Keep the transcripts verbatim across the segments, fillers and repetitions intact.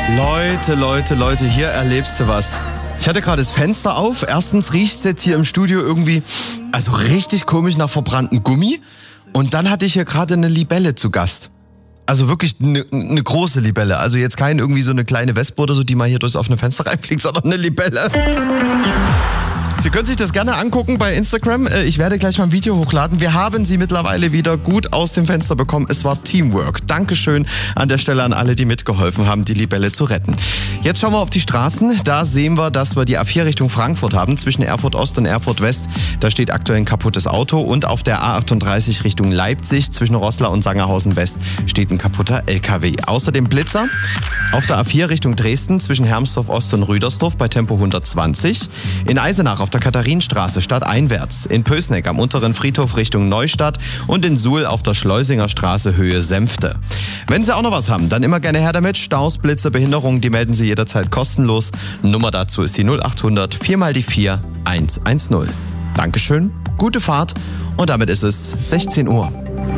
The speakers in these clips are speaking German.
Leute, Leute, Leute, hier erlebst du was. Ich hatte gerade das Fenster auf. Erstens riecht es jetzt hier im Studio irgendwie, also richtig komisch nach verbranntem Gummi. Und dann hatte ich hier gerade eine Libelle zu Gast. Also wirklich eine, eine große Libelle. Also jetzt kein irgendwie so eine kleine Wespe oder so, die mal hier durchs offene Fenster reinfliegt, sondern eine Libelle. Sie können sich das gerne angucken bei Instagram. Ich werde gleich mal ein Video hochladen. Wir haben sie mittlerweile wieder gut aus dem Fenster bekommen. Es war Teamwork. Dankeschön an der Stelle an alle, die mitgeholfen haben, die Libelle zu retten. Jetzt schauen wir auf die Straßen. Da sehen wir, dass wir die A vier Richtung Frankfurt haben, zwischen Erfurt Ost und Erfurt West. Da steht aktuell ein kaputtes Auto. Und auf der A achtunddreißig Richtung Leipzig, zwischen Roßla und Sangerhausen West, steht ein kaputter L K W. Außerdem Blitzer auf der A vier Richtung Dresden, zwischen Hermsdorf Ost und Rüdersdorf bei Tempo hundertzwanzig. In Eisenach auf der Katharinenstraße stadteinwärts, in Pößneck am unteren Friedhof Richtung Neustadt und in Suhl auf der Schleusinger Straße Höhe Senfte. Wenn Sie auch noch was haben, dann immer gerne her damit. Staus, Blitze, Behinderungen, die melden Sie jederzeit kostenlos. Nummer dazu ist die null achthundert vier mal die vier eins eins null. Dankeschön, gute Fahrt und damit ist es sechzehn Uhr.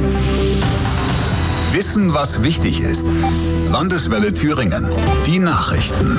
Wissen, was wichtig ist. Landeswelle Thüringen. Die Nachrichten.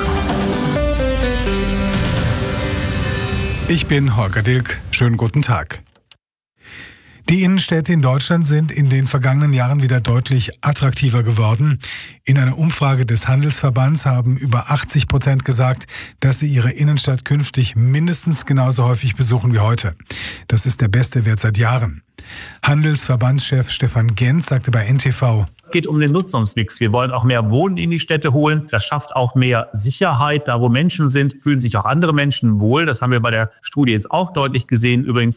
Ich bin Holger Dilk. Schönen guten Tag. Die Innenstädte in Deutschland sind in den vergangenen Jahren wieder deutlich attraktiver geworden. In einer Umfrage des Handelsverbands haben über achtzig Prozent gesagt, dass sie ihre Innenstadt künftig mindestens genauso häufig besuchen wie heute. Das ist der beste Wert seit Jahren. Handelsverbandschef Stefan Gent sagte bei N T V: Es geht um den Nutzungsmix. Wir wollen auch mehr Wohnen in die Städte holen. Das schafft auch mehr Sicherheit. Da, wo Menschen sind, fühlen sich auch andere Menschen wohl. Das haben wir bei der Studie jetzt auch deutlich gesehen. Übrigens